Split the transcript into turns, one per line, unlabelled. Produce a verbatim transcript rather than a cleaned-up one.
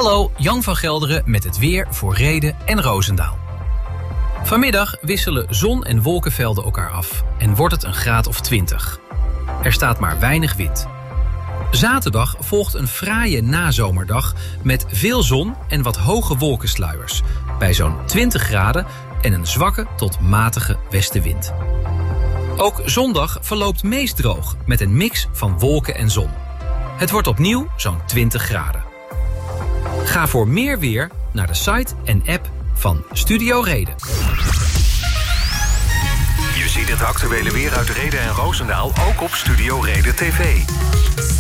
Hallo, Jan van Gelderen met het weer voor Rheden en Roosendaal. Vanmiddag wisselen zon- en wolkenvelden elkaar af en wordt het een graad of twintig. Er staat maar weinig wind. Zaterdag volgt een fraaie nazomerdag met veel zon en wat hoge wolkensluiers. Bij zo'n twintig graden en een zwakke tot matige westenwind. Ook zondag verloopt meest droog met een mix van wolken en zon. Het wordt opnieuw zo'n twintig graden. Ga voor meer weer naar de site en app van Studio Reden.
Je ziet het actuele weer uit Rheden en Roosendaal ook op Studio Reden T V.